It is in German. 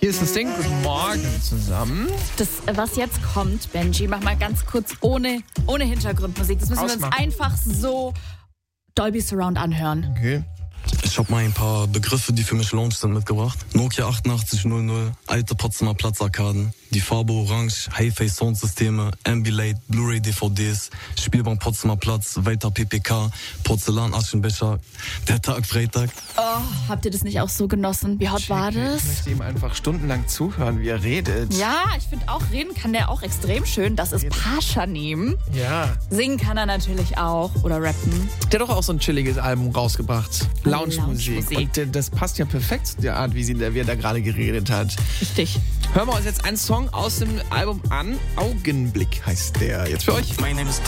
Hier ist das Ding. Guten Morgen zusammen. Das, was jetzt kommt, Benji, mach mal ganz kurz ohne Hintergrundmusik. Das müssen wir uns einfach so Dolby Surround anhören. Okay. Ich habe mal ein paar Begriffe, die für mich Launch sind, mitgebracht. Nokia 8800, alte Potsdamer Platzarkaden, die Farbe Orange, Hi-Fi Soundsysteme, Ambilight, Blu-ray DVDs, Spielbank Potsdamer Platz, weiter PPK, Porzellan-Aschenbecher, der Tag Freitag. Oh, habt ihr das nicht auch so genossen? Wie hot war das? Ich möchte ihm einfach stundenlang zuhören, wie er redet. Ja, ich finde auch, reden kann der auch extrem schön. Das ist Pashanim. Ja. Singen kann er natürlich auch oder rappen. Der hat doch auch so ein chilliges Album rausgebracht. Lounge-Musik. Lounge-Musik. Und das passt ja perfekt zu der Art, wie er da gerade geredet hat. Richtig. Hören wir uns jetzt einen Song aus dem Album an. Augenblick heißt der. Jetzt für euch. My name is